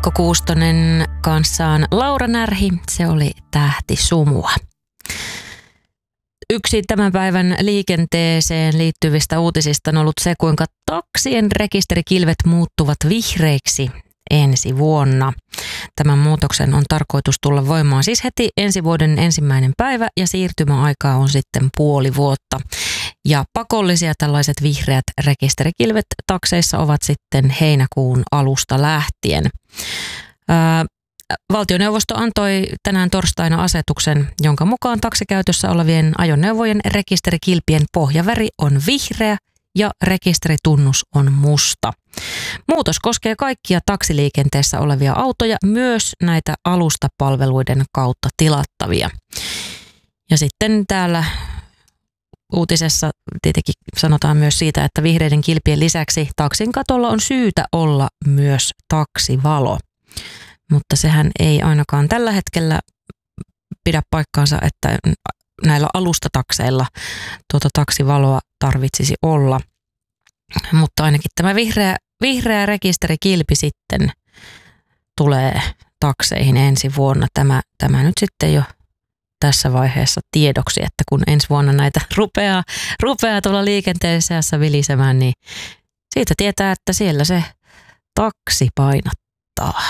Mikko Kuustonen kanssaan Laura Närhi, se oli Tähti sumua. Yksi tämän päivän liikenteeseen liittyvistä uutisista on ollut se, kuinka taksien rekisterikilvet muuttuvat vihreiksi ensi vuonna. Tämän muutoksen on tarkoitus tulla voimaan siis heti ensi vuoden 1. päivä ja siirtymäaikaa on sitten puoli vuotta. Ja pakollisia tällaiset vihreät rekisterikilvet takseissa ovat sitten heinäkuun alusta lähtien. Valtioneuvosto antoi tänään torstaina asetuksen, jonka mukaan taksikäytössä olevien ajoneuvojen rekisterikilpien pohjaväri on vihreä ja rekisteritunnus on musta. Muutos koskee kaikkia taksiliikenteessä olevia autoja, myös näitä alustapalveluiden kautta tilattavia. Ja sitten täällä uutisessa tietenkin sanotaan myös siitä, että vihreiden kilpien lisäksi taksin katolla on syytä olla myös taksivalo. Mutta sehän ei ainakaan tällä hetkellä pidä paikkaansa, että näillä alustatakseilla tuota taksivaloa tarvitsisi olla. Mutta ainakin tämä vihreä rekisterikilpi sitten tulee takseihin ensi vuonna. Tämä nyt sitten jo tässä vaiheessa tiedoksi, että kun ensi vuonna näitä rupeaa tuolla liikenteen seassa vilisemään, niin siitä tietää, että siellä se taksi painattaa.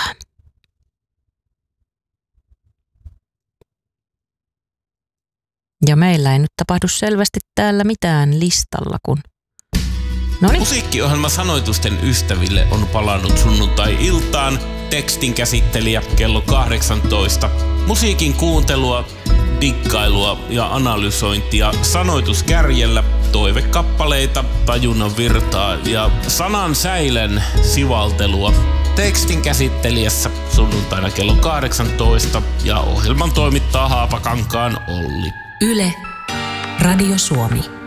Ja meillä ei nyt tapahdu selvästi täällä mitään listalla, kun... Noniin. Musiikkiohjelma Sanoitusten ystäville on palannut sunnuntai-iltaan. Tekstin käsittelijä kello 18. Musiikin kuuntelua, dikkailua ja analysointia sanoituskärjellä, toivekappaleita, tajunnan virtaa ja sanan säilen sivaltelua. Tekstin käsittelijässä sunnuntaina kello 18 ja ohjelman toimittaa Haapakankaan Olli. Yle, Radio Suomi.